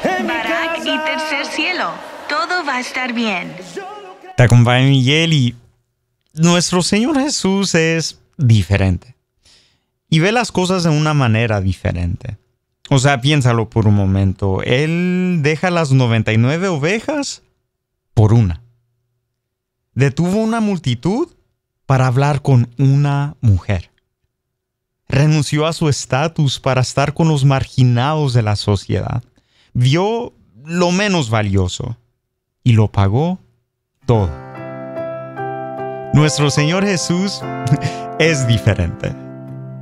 Barak y tercer cielo, todo va a estar bien. Te acompaña Miguel y nuestro Señor Jesús es diferente. Y ve las cosas de una manera diferente. O sea, piénsalo por un momento. Él deja las 99 ovejas por una. Detuvo una multitud para hablar con una mujer. Renunció a su estatus para estar con los marginados de la sociedad. Vio lo menos valioso y lo pagó todo. Nuestro Señor Jesús es diferente.